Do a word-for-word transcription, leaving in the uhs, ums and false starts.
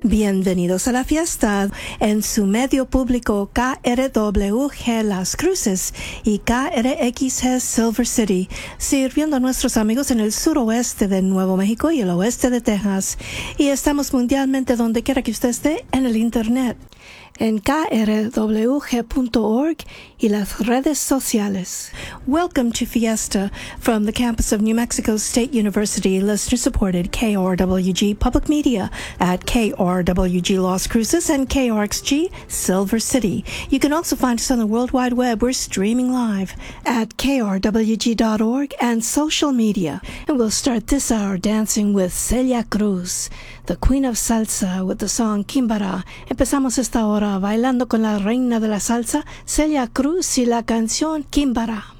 Bienvenidos a la fiesta en su medio público K R W G Las Cruces y K R X G Silver City, sirviendo a nuestros amigos en el suroeste de Nuevo México y el oeste de Texas. Y estamos mundialmente donde quiera que usted esté en el Internet, en K R W G punto org y las redes sociales. Welcome to Fiesta from the campus of New Mexico State University, listener-supported K R W G Public Media at K R W G Las Cruces and K R X G Silver City. You can also find us on the World Wide Web. We're streaming live at K R W G dot org and social media. And we'll start this hour dancing with Celia Cruz, the Queen of Salsa, with the song Quimbara. Empezamos esta hora bailando con la reina de la salsa, Celia Cruz, y la canción Quimbara.